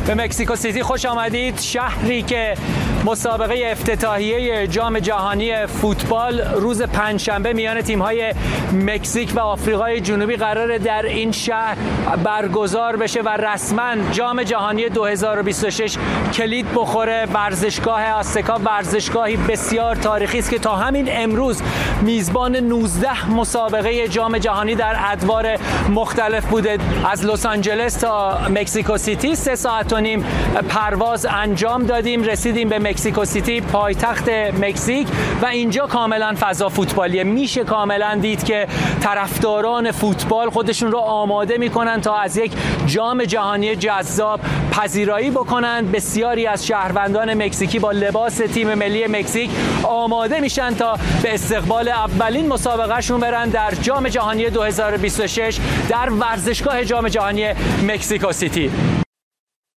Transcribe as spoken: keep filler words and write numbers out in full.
به مکزیکو سیتی خوش آمدید، شهری که مسابقه افتتاحیه جام جهانی فوتبال روز پنجشنبه میان تیم‌های مکزیک و آفریقای جنوبی قراره در این شهر برگزار بشه و رسما جام جهانی دو هزار و بیست و شش کلید بخوره. ورزشگاه آزتکا ورزشگاهی بسیار تاریخی است که تا همین امروز میزبان نوزده مسابقه جام جهانی در ادوار مختلف بوده. از لس آنجلس تا مکزیکو سیتی سه ساعت و نیم پرواز انجام دادیم، رسیدیم به مکزیکو سیتی پایتخت مکزیک و اینجا کاملا فضا فوتبالیه. میشه کاملا دید که طرفداران فوتبال خودشون رو آماده میکنن تا از یک جام جهانی جذاب پذیرایی بکنن. بسیاری از شهروندان مکزیکی با لباس تیم ملی مکزیک آماده میشن تا به استقبال اولین مسابقه شون برن در جام جهانی دو هزار و بیست و شش در ورزشگاه جام جهانی مکزیکو سیتی.